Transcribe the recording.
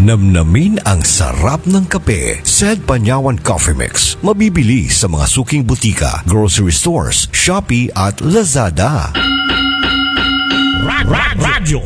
Namnamin ang sarap ng kape. Sad Panyawan Coffee Mix. Mabibili sa mga suking butika, grocery stores, Shopee at Lazada. Radyo